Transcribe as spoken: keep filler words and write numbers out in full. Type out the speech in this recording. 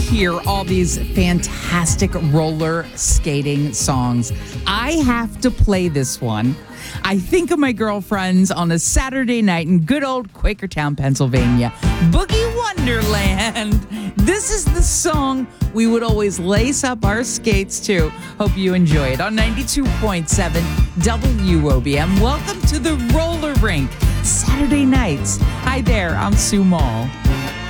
hear all these fantastic roller skating songs, I have to play this one. I think of my girlfriends on a Saturday night in good old Quakertown, Pennsylvania. Boogie Wonderland. This is the song we would always lace up our skates to. Hope you enjoy it on ninety-two point seven W O B M. Welcome to the roller rink. Saturday nights. Hi there, I'm Sue Mall.